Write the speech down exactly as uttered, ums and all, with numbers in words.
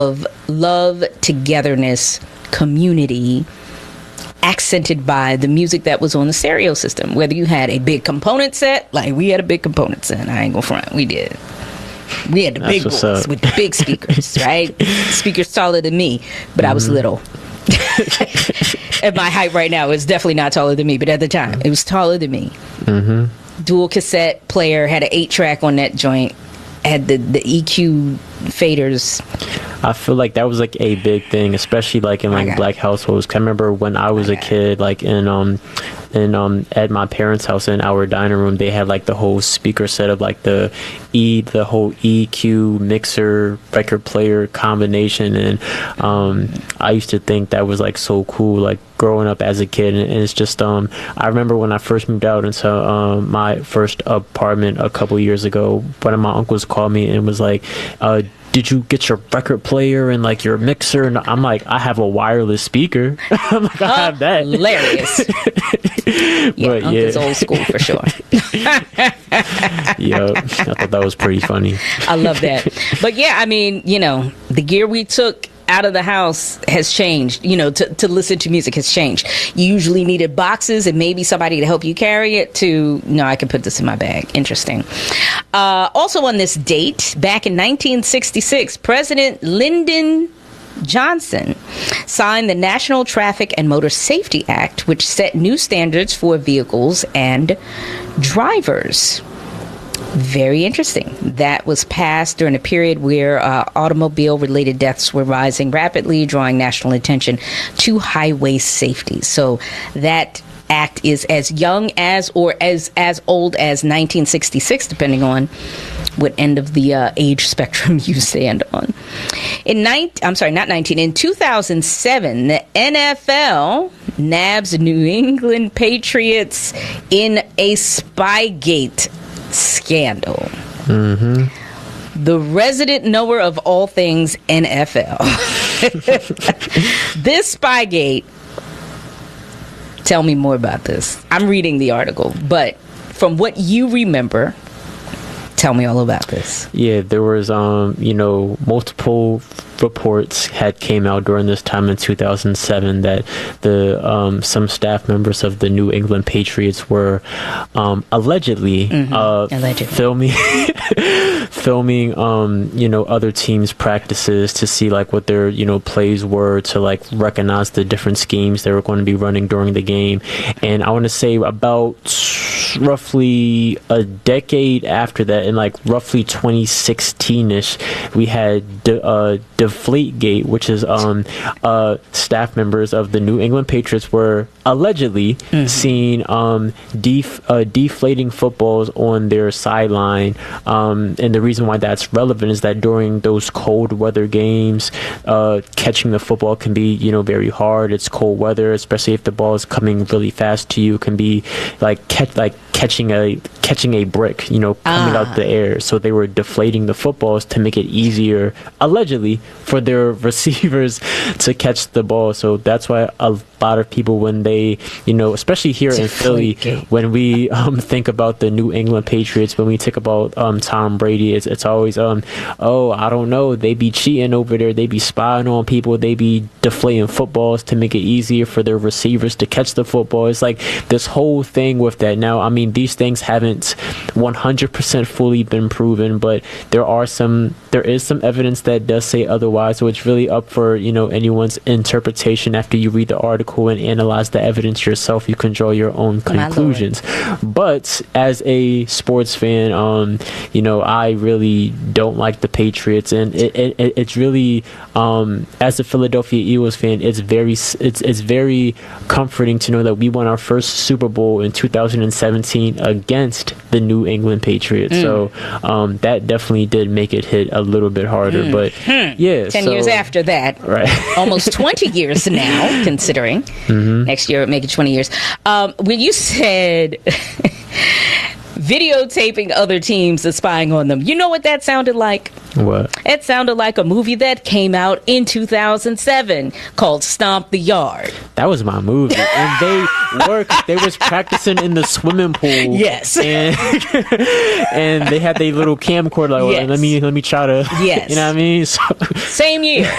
of love, togetherness, community, accented by the music that was on the stereo system. Whether you had a big component set, like we had a big component set, I ain't gonna front, we did. We had the That's big what's boys up. with the big speakers, right? Speakers taller than me, but mm-hmm. I was little. At my height right now, it's definitely not taller than me, but at the time, it was taller than me. Mm-hmm. Dual cassette player, had an eight track on that joint, had the, the E Q faders. I feel like that was like a big thing, especially like in like black households. 'Cause I remember when I was a kid, like in um in um at my parents' house in our dining room, they had like the whole speaker set of like the E the whole E Q mixer record player combination, and um I used to think that was like so cool, like growing up as a kid. And it's just um I remember when I first moved out into um my first apartment a couple years ago, one of my uncles called me and was like, uh did you get your record player and like your mixer? And I'm like, I have a wireless speaker. I'm like, I have that. Hilarious. Yeah, but Uncle's yeah, old school for sure. Yeah, I thought that was pretty funny. I love that. But yeah, I mean, you know, the gear we took out of the house has changed. You know, to, to listen to music has changed. You usually needed boxes and maybe somebody to help you carry it to, no, I can put this in my bag. Interesting. Uh, also on this date, back in nineteen sixty-six, President Lyndon Johnson signed the National Traffic and Motor Safety Act, which set new standards for vehicles and drivers. Very interesting. That was passed during a period where uh, automobile-related deaths were rising rapidly, drawing national attention to highway safety. So that act is as young as or as as old as nineteen sixty-six, depending on what end of the uh, age spectrum you stand on. In nine, I'm sorry, not nineteen. In two thousand seven, the N F L nabs New England Patriots in a Spygate scandal. Mm-hmm. The resident knower of all things N F L. This Spygate. Tell me more about this. I'm reading the article, but from what you remember, tell me all about this. Yeah, there was, um, you know, multiple reports had came out during this time in two thousand seven that the um, some staff members of the New England Patriots were um, allegedly, mm-hmm. uh, allegedly filming filming um, you know, other teams' practices to see like what their, you know, plays were, to like recognize the different schemes they were going to be running during the game. And I want to say about roughly a decade after that, in like roughly twenty sixteen-ish, we had de- uh, Deflategate, which is um, uh, staff members of the New England Patriots were allegedly mm-hmm. seen um, def- uh, deflating footballs on their sideline. Um, and the reason why that's relevant is that during those cold weather games, uh, catching the football can be, you know, very hard. It's cold weather, especially if the ball is coming really fast to you. It can be like catch like catching a catching a brick, you know, coming ah. out the air. So they were deflating the footballs to make it easier, allegedly, for their receivers to catch the ball. So that's why a lot of people, when they, you know, especially here in Philly, when we um, think about the New England Patriots, when we think about um, Tom Brady, it's, it's always, um, oh, I don't know, they be cheating over there, they be spying on people, they be deflating footballs to make it easier for their receivers to catch the football. It's like this whole thing with that. Now, I mean, these things haven't one hundred percent fully been proven, but there are some, there is some evidence that does say otherwise. So it's really up for, you know, anyone's interpretation. After you read the article and analyze the evidence yourself, you can draw your own conclusions. But as a sports fan, um, you know, I really don't like the Patriots, and it, it it's really, um, as a Philadelphia Eagles fan, it's very it's it's very comforting to know that we won our first Super Bowl in two thousand seventeen against the New England Patriots. Mm. So um, that definitely did make it hit a little bit harder. Mm. But hmm. yeah, ten so, years after that, right? Almost twenty years now, considering mm-hmm. next year it would make it twenty years. Um, when you said videotaping other teams and spying on them. You know what that sounded like? What? It sounded like a movie that came out in two thousand seven called Stomp the Yard. That was my movie. And they worked, they was practicing in the swimming pool. Yes. And, and they had their little camcorder, like, Yes. well, let me let me try to, Yes. you know what I mean? So, Same year.